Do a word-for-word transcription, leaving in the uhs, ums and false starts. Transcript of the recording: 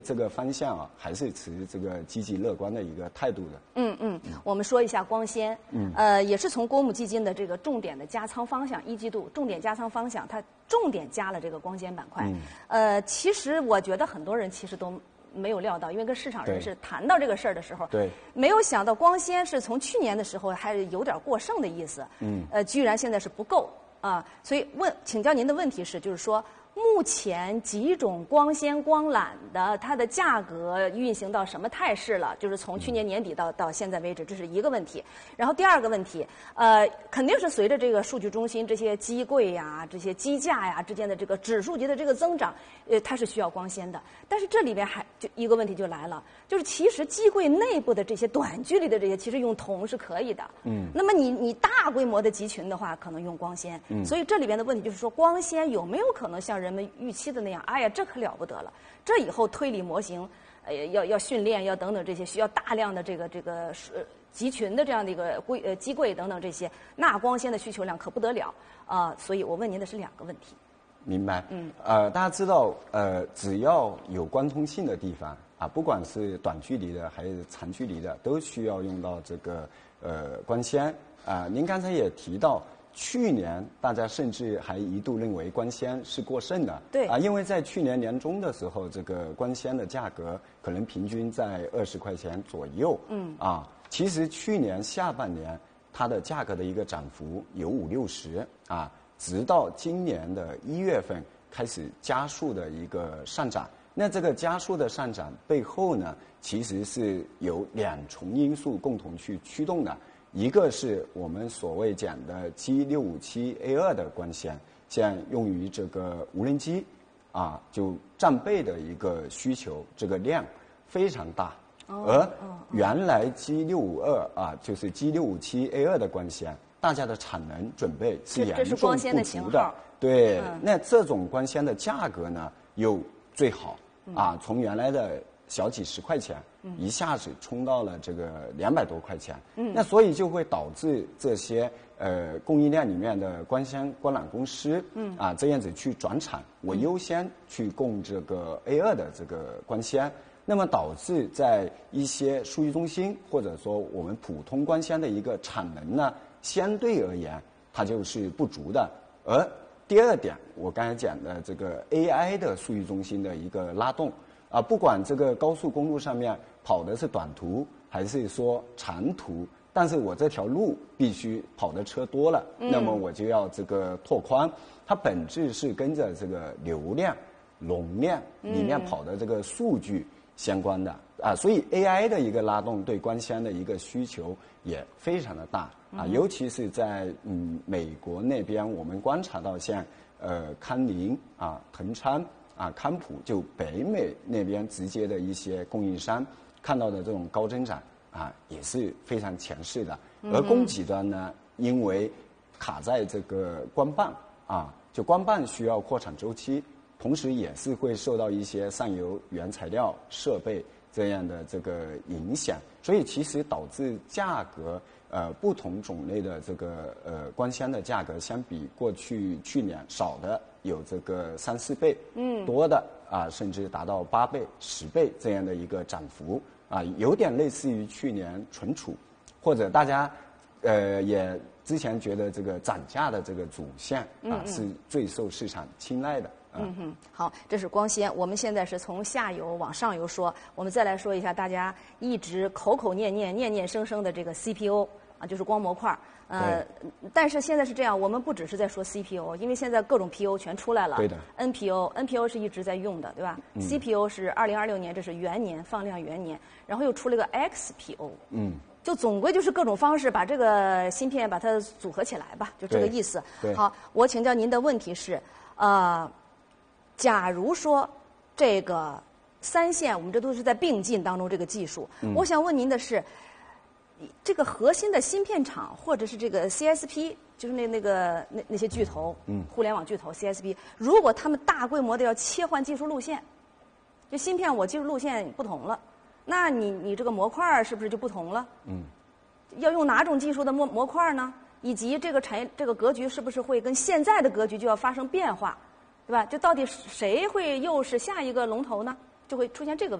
这个方向啊，还是持这个积极乐观的一个态度的。 嗯嗯，我们说一下光纤，嗯，呃，也是从国募基金的这个重点的加仓方向，一季度重点加仓方向，它重点加了这个光纤板块。嗯、呃，其实我觉得很多人其实都没有料到，因为跟市场人士谈到这个事儿的时候， 对， 没有想到光纤是从去年的时候还是有点过剩的意思，嗯，呃，居然现在是不够啊，所以问，请教您的问题是，就是说。目前几种光纤光缆的它的价格运行到什么态势了？就是从去年年底到到现在为止，这是一个问题。然后第二个问题，呃，肯定是随着这个数据中心这些机柜呀、这些机架呀之间的这个指数级的这个增长，呃，它是需要光纤的。但是这里边还就一个问题就来了，就是其实机柜内部的这些短距离的这些，其实用铜是可以的。嗯。那么你你大规模的集群的话，可能用光纤。嗯。所以这里边的问题就是说，光纤有没有可能像人们预期的那样，哎呀，这可了不得了！这以后推理模型，呃，要要训练，要等等这些，需要大量的这个这个呃集群的这样的一个柜呃机柜等等这些，那光纤的需求量可不得了啊、呃！所以我问您的是两个问题。 明白。嗯。呃，大家知道，呃，只要有光通信的地方啊，不管是短距离的还是长距离的，都需要用到这个呃光纤啊、呃。您刚才也提到。去年大家甚至还一度认为光纤是过剩的， 对啊，因为在去年年中的时候，这个光纤的价格可能平均在二十块钱左右，嗯，啊，其实去年下半年它的价格的一个涨幅有五六十，啊，直到今年的一月份开始加速的一个上涨。那这个加速的上涨背后呢，其实是有两重因素共同去驱动的。一个是我们所谓讲的 G 六五七 A 二 的光纤，现在用于这个无人机，啊，就战备的一个需求，这个量非常大。而原来 G 六五二 啊，就是 G 六五七 A 二 的光纤，大家的产能准备是严重不足的。对，那这种光纤的价格呢，又最好啊，从原来的小几十块钱。一下子冲到了这个两百多块钱，嗯，那所以就会导致这些呃供应链里面的光纤光缆公司，嗯啊这样子去转产，我优先去供这个 A 二 的这个光纤，那么导致在一些数据中心或者说我们普通光纤的一个产能呢，相对而言它就是不足的。而第二点，我刚才讲的这个 A I 的数据中心的一个拉动。啊，不管这个高速公路上面跑的是短途还是说长途，但是我这条路必须跑的车多了，嗯、那么我就要这个拓宽。它本质是跟着这个流量、容量里面跑的这个数据相关的、嗯、啊，所以 A I 的一个拉动对光纤的一个需求也非常的大啊，尤其是在嗯美国那边，我们观察到像呃康宁啊、腾昌。啊，康普就北美那边直接的一些供应商看到的这种高增长啊，也是非常强势的。而供给端呢，因为卡在这个光棒啊，就光棒需要扩产周期，同时也是会受到一些上游原材料、设备这样的这个影响，所以其实导致价格呃不同种类的这个呃光纤的价格相比过去去年少的。有这个三四倍，嗯，多的啊，甚至达到八倍、十倍这样的一个涨幅啊，有点类似于去年存储，或者大家呃也之前觉得这个涨价的这个主线啊是最受市场青睐的。 嗯哼，好，这是光纤。我们现在是从下游往上游说，我们再来说一下大家一直口口念念、念念生生的这个 C P O 啊，就是光模块。呃，但是现在是这样，我们不只是在说 C P O， 因为现在各种 P O 全出来了。 对的。 N P O，N P O 是一直在用的，对吧？嗯、C P O 是二零二六年，这是元年放量元年，然后又出了个 X P O。嗯。就总归就是各种方式把这个芯片把它组合起来吧，就这个意思。 对。 好，我请教您的问题是，呃，假如说这个三线，我们这都是在并进当中这个技术，嗯、我想问您的是。这个核心的芯片厂，或者是这个 C S P， 就是那那个那那些巨头，嗯，互联网巨头 C S P， 如果他们大规模的要切换技术路线，就芯片我技术路线不同了，那你你这个模块是不是就不同了？嗯，要用哪种技术的模模块呢？以及这个产业这个格局是不是会跟现在的格局就要发生变化，对吧？就到底谁会又是下一个龙头呢？ 就会出现这个问题。